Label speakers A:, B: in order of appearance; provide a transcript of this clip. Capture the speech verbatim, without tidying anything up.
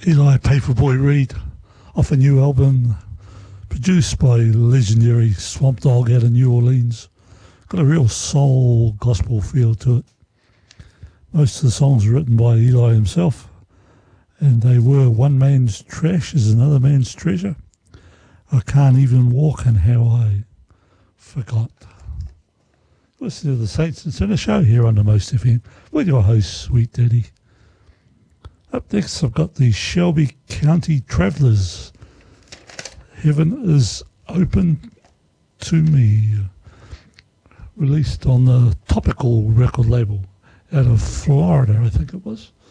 A: Eli Paperboy Reed off a new album produced by legendary Swamp Dogg out of New Orleans. Got a real soul gospel feel to it. Most of the songs are written by Eli himself, and they were One Man's Trash is Another Man's Treasure, I Can't Even Walk, and How I Forgot. Listen to the Saints and Sinners show here on the Most F M with your host, Sweet Daddy. Up next, I've got the Shelby County Travellers. Heaven is Open to Me, released on the Topical record label out of Florida, I think it was.